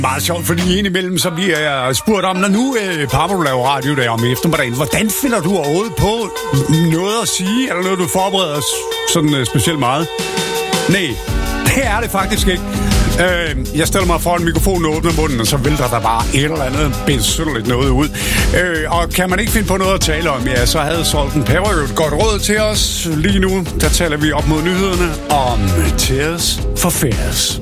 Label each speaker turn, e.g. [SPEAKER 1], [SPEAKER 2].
[SPEAKER 1] Meget sjovt, fordi indimellem så bliver jeg spurgt om, når nu Pablo laver radio der om eftermiddagen, hvordan finder du overhovedet på noget at sige, eller noget du forbereder sådan specielt meget? Nej, det er det faktisk ikke. Jeg stiller mig foran mikrofonen og åbner munden, og så vælter der bare et eller andet besynderligt noget ud. Og kan man ikke finde på noget at tale om, ja, så havde Salt & Pepper jo et godt råd til os. Lige nu, der taler vi op mod nyhederne om Tears for Fears.